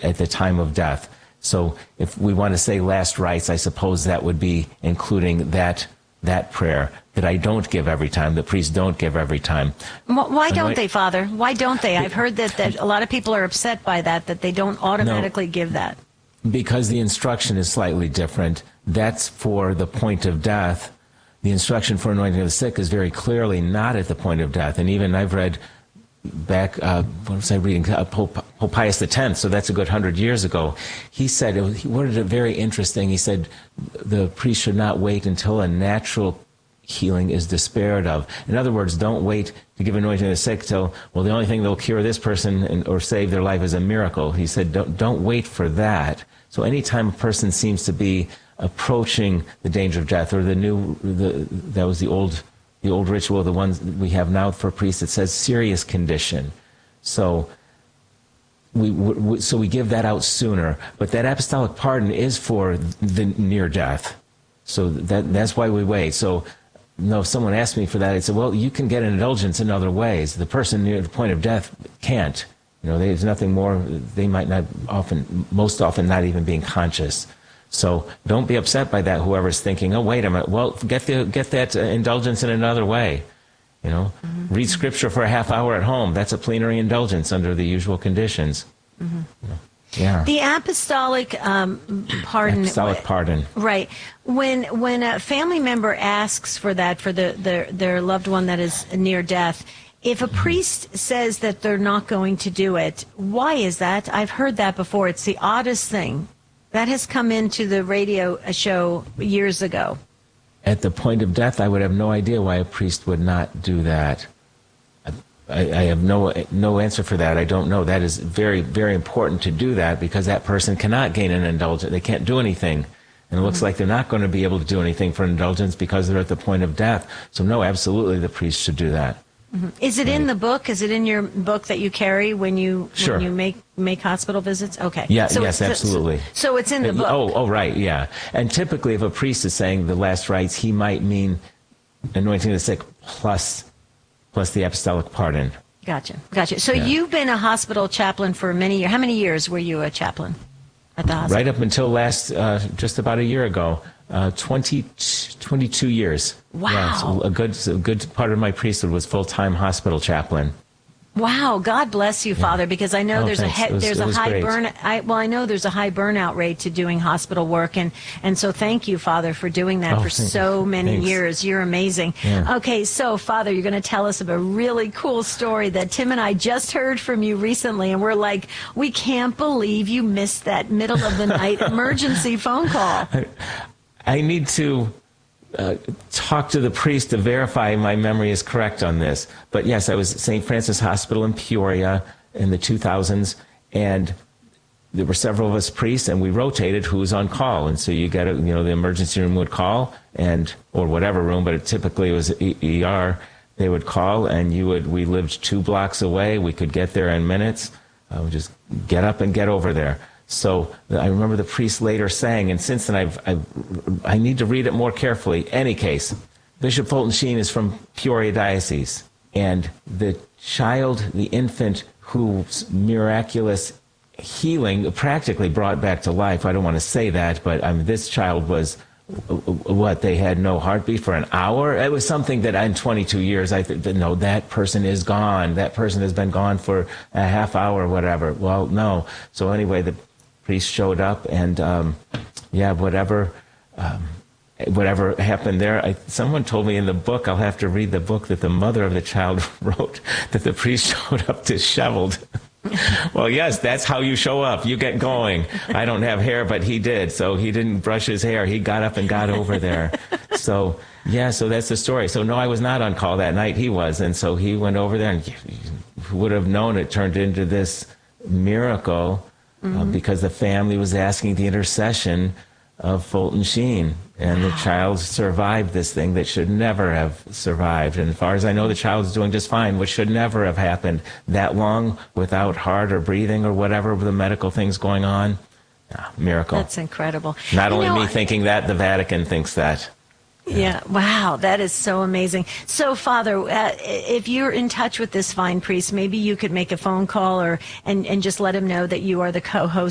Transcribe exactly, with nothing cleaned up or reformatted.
at the time of death. So if we want to say last rites, I suppose that would be including that that prayer that I don't give every time, the priests don't give every time. Why don't they, Father? Why don't they? I've heard that, that a lot of people are upset by that, that they don't automatically no, give that. Because the instruction is slightly different. That's for the point of death. The instruction for anointing of the sick is very clearly not at the point of death. And even I've read back, uh, what was I reading? Uh, Pope, Pope Pius the tenth, so that's a good hundred years ago. He said, it was, he worded it very interesting. He said the priest should not wait until a natural healing is despaired of. In other words, don't wait to give anointing to the sick till, well, the only thing that will cure this person and, or save their life is a miracle. He said, don't, don't wait for that. So anytime a person seems to be approaching the danger of death, or the new, the, that was the old the old ritual, the ones we have now for priests, it says serious condition. So we, we so we give that out sooner. But that apostolic pardon is for the near death. So that that's why we wait. So no, if someone asked me for that, I'd say, well, you can get an indulgence in other ways. The person near the point of death can't. You know, there's nothing more. They might not often, most often, not even being conscious. So don't be upset by that, whoever's thinking, oh, wait a minute, well, get the get that uh, indulgence in another way. You know, mm-hmm. Read Scripture for a half hour at home. That's a plenary indulgence under the usual conditions. Mm-hmm. You know, yeah. The apostolic um, pardon. Apostolic pardon. Right. When when a family member asks for that for the, their, their loved one that is near death, if a priest says that they're not going to do it, why is that? I've heard that before. It's the oddest thing. That has come into the radio show years ago. At the point of death, I would have no idea why a priest would not do that. I, I have no no answer for that. I don't know. That is very, very important to do that, because that person cannot gain an indulgence. They can't do anything. And it looks mm-hmm. like they're not going to be able to do anything for indulgence because they're at the point of death. So no, absolutely the priest should do that. Mm-hmm. Is it right. in the book? Is it in your book that you carry when you sure. when you make make hospital visits? Okay. Yeah. So yes. Absolutely. So, so it's in the book. Oh. Oh. Right. Yeah. And typically, if a priest is saying the last rites, he might mean anointing the sick plus plus the apostolic pardon. Gotcha. Gotcha. So yeah. you've been a hospital chaplain for many years. How many years were you a chaplain at the hospital? Right up until last, uh, just about a year ago. Uh, twenty, twenty-two years. Wow. Yeah, so a good, a good part of my priesthood was full-time hospital chaplain. Wow. God bless you, yeah. Father, because I know oh, there's thanks. a he- was, there's a high great. burn. I, well, I know there's a high burnout rate to doing hospital work, and and so thank you, Father, for doing that oh, for thanks. so many Thanks. years. You're amazing. Yeah. Okay, so Father, you're going to tell us of a really cool story that Tim and I just heard from you recently, and we're like, we can't believe you missed that middle of the night emergency phone call. I, I need to uh, talk to the priest to verify my memory is correct on this. But yes, I was at Saint Francis Hospital in Peoria in the two thousands, and there were several of us priests, and we rotated who was on call. And so you get, a, you know, the emergency room would call, and or whatever room, but it typically it was E R. They would call, and you would. We lived two blocks away. We could get there in minutes. I would just get up and get over there. So I remember the priest later saying, and since then I've, I've, I need to read it more carefully. Any case, Bishop Fulton Sheen is from Peoria Diocese, and the child, the infant whose miraculous healing practically brought back to life, I don't want to say that, but I mean, this child was, what, they had no heartbeat for an hour? It was something that in twenty-two years, I thought, no, that person is gone. That person has been gone for a half hour or whatever. Well, no. So anyway, the priest showed up, and um, yeah, whatever, um, whatever happened there. I, someone told me in the book, I'll have to read the book, that the mother of the child wrote that the priest showed up disheveled. Well, yes, that's how you show up. You get going. I don't have hair, but he did. So he didn't brush his hair. He got up and got over there. So, yeah, so that's the story. So, no, I was not on call that night. He was. And so he went over there, and who would have known it turned into this miracle. Mm-hmm. Uh, because the family was asking the intercession of Fulton Sheen, and wow. the child survived this thing that should never have survived. And as far as I know, the child is doing just fine, which should never have happened that long without heart or breathing or whatever the medical things going on. Yeah, miracle. That's incredible. Not you only know, me thinking that, the Vatican thinks that. Yeah. yeah, wow, that is so amazing. So, Father, uh, if you're in touch with this fine priest, maybe you could make a phone call or and, and just let him know that you are the co-host